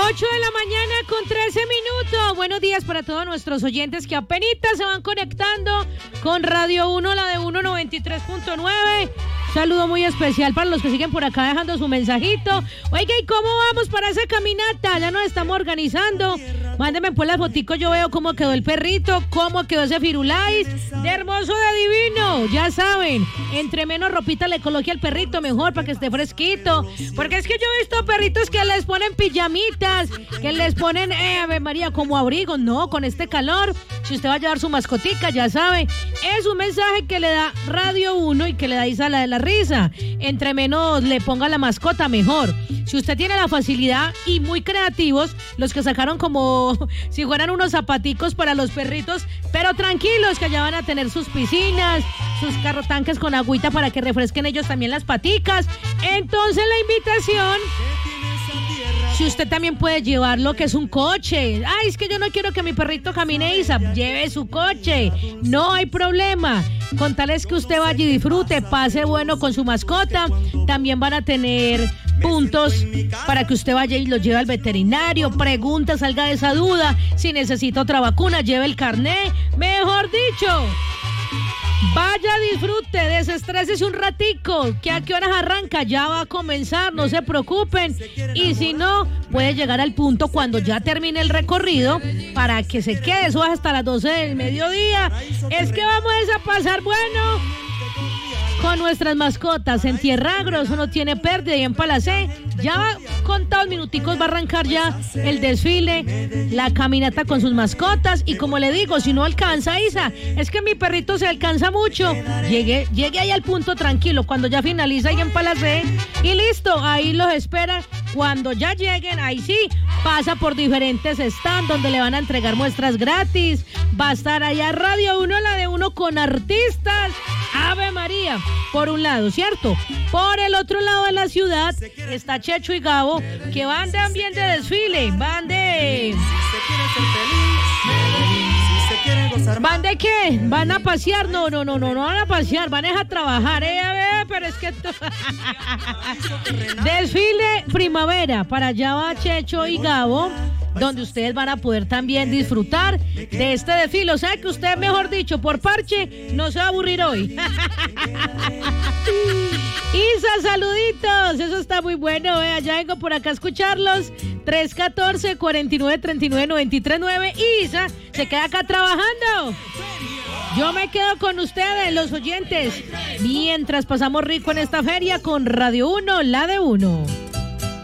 8 de la mañana con 13 minutos. Buenos días para todos nuestros oyentes que apenas se van conectando con Radio 1, la de 193.9. Saludo muy especial para los que siguen por acá dejando su mensajito. Oiga, ¿y cómo vamos para esa caminata? Ya nos estamos organizando. Mándenme pues las foticos, yo veo cómo quedó el perrito, cómo quedó ese firulais, de hermoso, de divino. Ya saben, entre menos ropita le coloque al perrito, mejor para que esté fresquito. Porque es que yo he visto perritos que les ponen pijamitas, que les ponen, Ave María, como abrigo. No, con este calor, si usted va a llevar su mascotica, ya sabe, es un mensaje que le da Radio 1 y que le da Isa la de la risa. Entre menos le ponga la mascota, mejor. Si usted tiene la facilidad y muy creativos, los que sacaron como si fueran unos zapaticos para los perritos, pero tranquilos que allá van a tener sus piscinas, sus carrotanques con agüita para que refresquen ellos también las paticas. Entonces la invitación, si usted también puede llevar lo que es un coche. Ay, es que yo no quiero que mi perrito camine, Isa. Lleve su coche, no hay problema. Con tal es que usted vaya y disfrute, pase bueno con su mascota. También van a tener puntos para que usted vaya y lo lleve al veterinario, pregunta, salga de esa duda. Si necesita otra vacuna, lleve el carné. Mejor dicho, vaya, disfrute, desestrésese un ratico, que a qué horas arranca, ya va a comenzar, no se preocupen. Y si no, puede llegar al punto cuando ya termine el recorrido para que se quede, eso hasta las 12 del mediodía. Es que vamos a pasar bueno con nuestras mascotas. En Tierra Grosso no tiene pérdida, y en Palacé ya contados minuticos va a arrancar ya el desfile, la caminata con sus mascotas. Y como le digo, si no alcanza, Isa, es que mi perrito se alcanza mucho, llegue ahí al punto tranquilo, cuando ya finaliza ahí en Palacé, y listo, ahí los espera. Cuando ya lleguen, ahí sí, pasa por diferentes stands donde le van a entregar muestras gratis. Va a estar allá Radio 1, la de 1, con artistas. Ave María, por un lado, ¿cierto? Por el otro lado de la ciudad está Checho y Gabo, que van también de desfile, ¿Van de qué? ¿Van a pasear? No van a pasear, van a trabajar, a ver, pero es que desfile primavera, para allá va Checho y Gabo, donde ustedes van a poder también disfrutar de este desfile. O sea que usted, mejor dicho, por parche, no se va a aburrir hoy. Isa, saluditos, eso está muy bueno, ya vengo por acá a escucharlos. 314-4939-939. Isa se queda acá trabajando. Yo me quedo con ustedes, los oyentes, mientras pasamos rico en esta feria con Radio 1, la de 1.